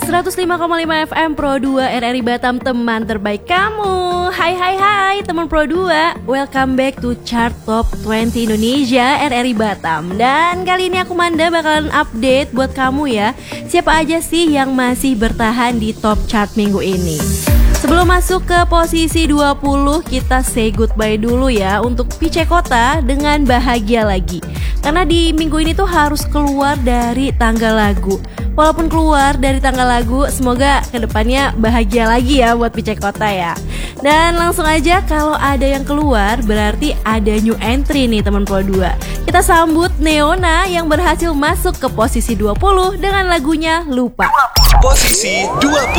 105,5 FM Pro 2 RRI Batam, teman terbaik kamu. Hai teman Pro 2, welcome back to Chart Top 20 Indonesia RRI Batam. Dan kali ini aku Manda bakalan update buat kamu ya, siapa aja sih yang masih bertahan di top chart minggu ini. Sebelum masuk ke posisi 20, kita say goodbye dulu ya untuk Pice Kota dengan Bahagia Lagi. Karena di minggu ini tuh harus keluar dari tangga lagu. Walaupun keluar dari tangga lagu, semoga kedepannya bahagia lagi ya buat Pice Kota ya. Dan langsung aja, kalau ada yang keluar berarti ada new entry nih teman Pro 2. Kita sambut Neona yang berhasil masuk ke posisi 20 dengan lagunya Lupa. Posisi 20.